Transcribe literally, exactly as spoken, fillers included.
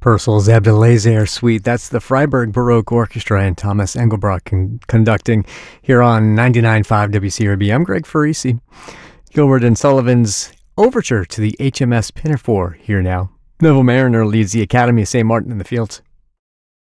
Purcell's Abdelaziz Suite. That's the Freiburg Baroque Orchestra and Thomas Engelbrecht con- conducting here on ninety-nine point five W C R B. I'm Greg Farisi. Gilbert and Sullivan's Overture to the H M S Pinafore here now. Neville Mariner leads the Academy of Saint Martin in the Fields.